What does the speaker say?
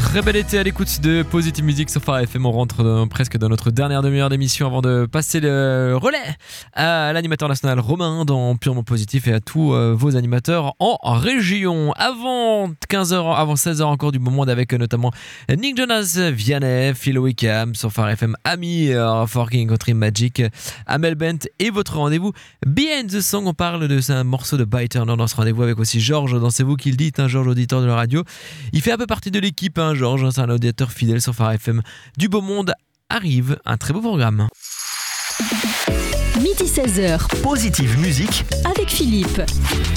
Très bel été à l'écoute de Positive Music sur Phare FM. On rentre presque dans notre dernière demi-heure d'émission avant de passer le relais à l'animateur national Romain dans Purement Positif et à tous vos animateurs en région. Avant 15h, avant 16h encore du beau monde avec notamment Nick Jonas, Vianney, Philo Wickham sur Phare FM, Ami, Forking Country Magic, Amel Bent et votre rendez-vous Behind the Song. On parle de un morceau de By Turner dans ce rendez-vous avec aussi Georges dans C'est vous qui le dites, Georges, auditeur de la radio. Il fait un peu partie de l'équipe, Georges, c'est un auditeur fidèle sur Phare FM. Du beau monde arrive, un très beau programme. Midi 16h. Positive Musique avec Philippe.